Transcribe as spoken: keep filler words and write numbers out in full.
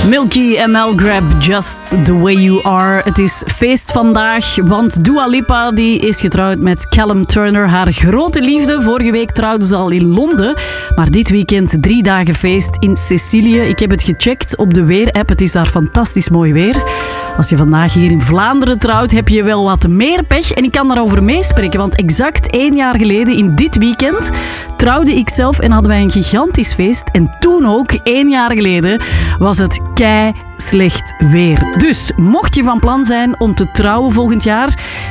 Milky en Mel Grab, Just the Way You Are. Het is feest vandaag, want Dua Lipa die is getrouwd met Callum Turner. Haar grote liefde. Vorige week trouwde ze al in Londen. Maar dit weekend drie dagen feest in Sicilië. Ik heb het gecheckt op de weer-app. Het is daar fantastisch mooi weer. Als je vandaag hier in Vlaanderen trouwt, heb je wel wat meer pech. En ik kan daarover meespreken, want exact één jaar geleden in dit weekend trouwde ik zelf en hadden wij een gigantisch feest. En toen ook, één jaar geleden, was het kei slecht weer. Dus mocht je van plan zijn om te trouwen volgend jaar,